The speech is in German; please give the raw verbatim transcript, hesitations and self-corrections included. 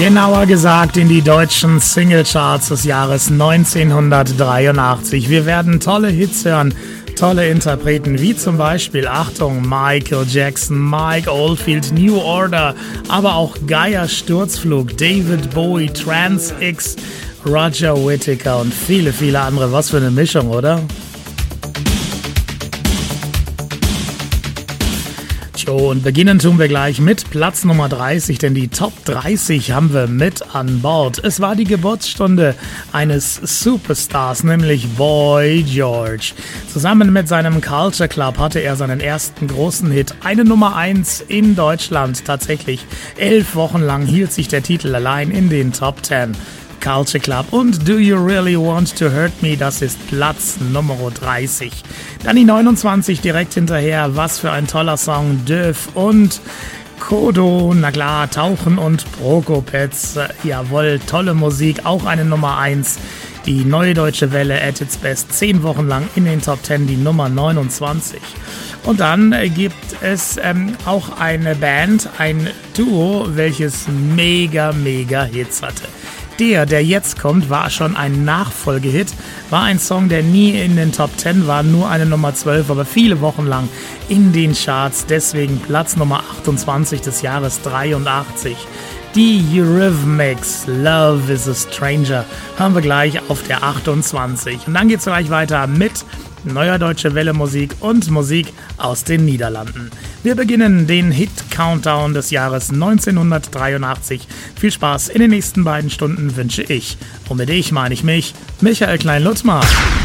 Genauer gesagt in die deutschen Singlecharts des Jahres neunzehnhundertdreiundachtzig. Wir werden tolle Hits hören, tolle Interpreten, wie zum Beispiel, Achtung, Michael Jackson, Mike Oldfield, New Order, aber auch Gaia Sturzflug, David Bowie, Trans X, Roger Whittaker und viele, viele andere. Was für eine Mischung, oder? Und beginnen tun wir gleich mit Platz Nummer dreißig, denn die Top dreißig haben wir mit an Bord. Es war die Geburtsstunde eines Superstars, nämlich Boy George. Zusammen mit seinem Culture Club hatte er seinen ersten großen Hit, eine Nummer eins in Deutschland. Tatsächlich elf Wochen lang hielt sich der Titel allein in den Top zehn. Culture Club und Do You Really Want to Hurt Me, das ist Platz Nummer dreißig. Dann die neunundzwanzig direkt hinterher, was für ein toller Song, Döf und Kodo, na klar, Tauchen und Prokopetz, jawohl, tolle Musik, auch eine Nummer eins. Die Neue Deutsche Welle at its best, zehn Wochen lang in den Top zehn, die Nummer neunundzwanzig. Und dann gibt es ähm, auch eine Band, ein Duo, welches mega, mega Hits hatte. Der, der jetzt kommt, war schon ein Nachfolgehit, war ein Song, der nie in den Top zehn war, nur eine Nummer zwölf, aber viele Wochen lang in den Charts, deswegen Platz Nummer achtundzwanzig des Jahres dreiundachtzig. Die Eurythmics, Love is a Stranger, hören wir gleich auf der achtundzwanzig. Und dann geht's gleich weiter mit Neuer Deutsche Welle Musik und Musik aus den Niederlanden. Wir beginnen den Hit-Countdown des Jahres neunzehnhundertdreiundachtzig. Viel Spaß in den nächsten beiden Stunden wünsche ich. Und mit ich meine ich mich, Michael Klein-Lutzmer.